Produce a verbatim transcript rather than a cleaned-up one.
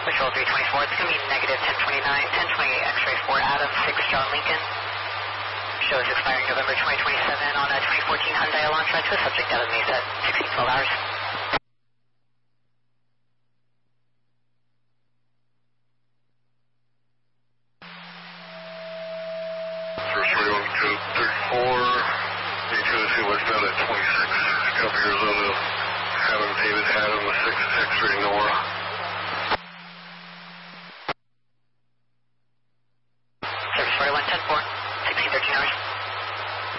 Visual three twenty-four, it's going to be negative ten twenty-nine, ten twenty-eight X-ray four Adam, six John Lincoln. Shows expiring November twenty twenty-seven on a twenty fourteen Hyundai Elantra to a subject out of Mesa, sixteen twelve hours. First radio on code thirty-four, B two C westbound at twenty-six, copy Arizona, Adam David Adam with six X-ray Nora.